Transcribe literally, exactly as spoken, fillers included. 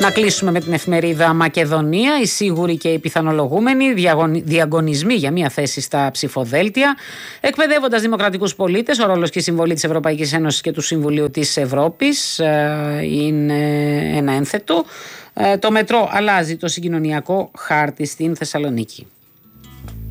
Να κλείσουμε με την εφημερίδα Μακεδονία. Οι σίγουροι και οι πιθανολογούμενοι διαγωνισμοί για μια θέση στα ψηφοδέλτια. Εκπαιδεύοντας δημοκρατικούς πολίτες, ο ρόλος και η συμβολή της Ευρωπαϊκής Ένωσης και του Συμβουλίου της Ευρώπης είναι ένα ένθετο. Το μετρό αλλάζει το συγκοινωνιακό χάρτη στην Θεσσαλονίκη.